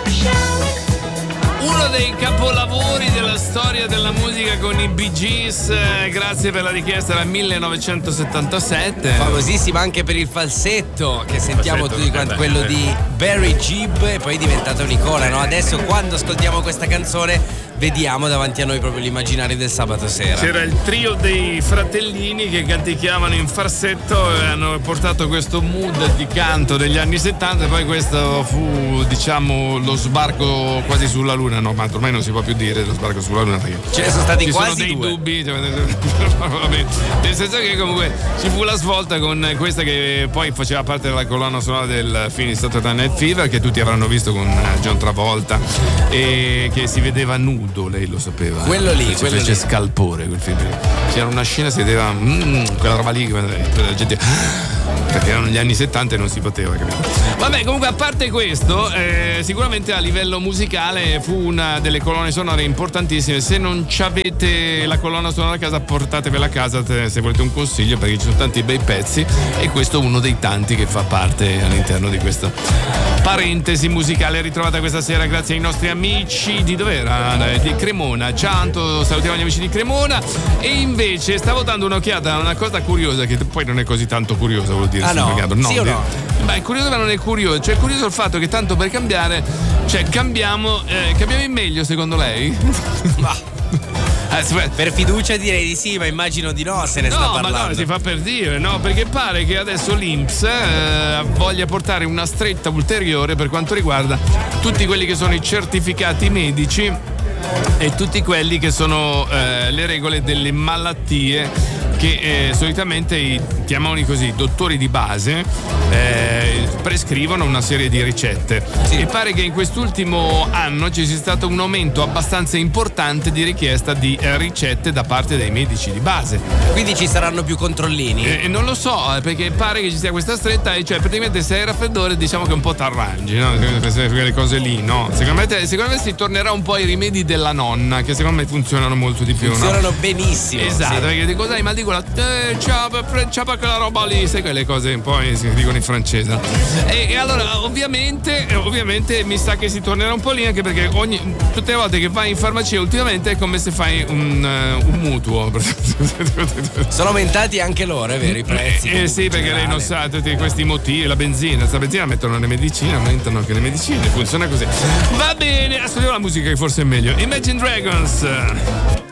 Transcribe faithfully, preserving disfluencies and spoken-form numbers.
Uno dei capolavori della storia della musica con i Bee Gees, eh, grazie per la richiesta, era millenovecentosettantasette. Famosissima anche per il falsetto che sentiamo Falsetto, tutti quanti, eh, quello eh. di Barry Gibb, e poi è diventata un'icona, no? Adesso quando ascoltiamo questa canzone vediamo davanti a noi proprio l'immaginario del sabato sera. C'era il trio dei fratellini che canticchiavano in farsetto e hanno portato questo mood di canto degli anni settanta, e poi questo fu, diciamo, lo sbarco quasi sulla luna. No, ma ormai non si può più dire lo sbarco sulla luna perché ce ne sono stati ci quasi sono dei due. dubbi, cioè, nel senso che comunque ci fu la svolta con questa che poi faceva parte della colonna sonora del film Saturday Night Fever, che tutti avranno visto con John Travolta, e che si vedeva nudo, lei lo sapeva. Quello lì, ci quello fece lì. scalpore quel film. C'era una scena, si vedeva mm, quella roba lì, la gente, perché erano gli anni settanta e non si poteva, capito? Vabbè, comunque, a parte questo, eh, sicuramente a livello musicale fu una delle colonne sonore importantissime. Se non avete la colonna sonora a casa, portatevela a casa se volete un consiglio, perché ci sono tanti bei pezzi e questo è uno dei tanti che fa parte all'interno di questa parentesi musicale ritrovata questa sera grazie ai nostri amici di dov'era? Di Cremona. Ciao, salutiamo gli amici di Cremona. E invece stavo dando un'occhiata a una cosa curiosa, che poi non è così tanto curiosa, vuol dire. Ah no? no? Sì o no? Beh, è curioso ma non è curioso. Cioè, è curioso il fatto che tanto per cambiare, cioè cambiamo, eh, cambiamo in meglio, secondo lei? Ma per fiducia direi di sì, ma immagino di no, se ne no, sta parlando. ma no, si fa per dire, no? Perché pare che adesso l'I N P S eh, voglia portare una stretta ulteriore per quanto riguarda tutti quelli che sono i certificati medici e tutti quelli che sono eh, le regole delle malattie che eh, solitamente i, chiamavano così, dottori di base eh, prescrivono una serie di ricette. Sì. E pare che in quest'ultimo anno ci sia stato un aumento abbastanza importante di richiesta di eh, ricette da parte dei medici di base. Quindi ci saranno più controllini? Eh, non lo so, perché pare che ci sia questa stretta, e cioè praticamente se hai raffreddore diciamo che un po' t'arrangi, no? Quelle cose lì, no? Secondo me, te, secondo me si tornerà un po' ai rimedi della nonna, che secondo me funzionano molto di più. Funzionano no? benissimo. Esatto, sì. perché cosa hai mal di gola? Eh, ciao, ciao, quella roba lì, sai quelle cose un po' si dicono in francese. E, e allora ovviamente, ovviamente mi sa che si tornerà un po' lì, anche perché ogni, tutte le volte che vai in farmacia ultimamente è come se fai un, uh, un mutuo. Sono aumentati anche loro, è vero, i prezzi. Eh, eh sì, perché generale. Lei non sa tutti questi motivi, la benzina, sta benzina mettono le medicine, aumentano anche le medicine, funziona così. Va bene, ascoltiamo la musica che forse è meglio. Imagine Dragons.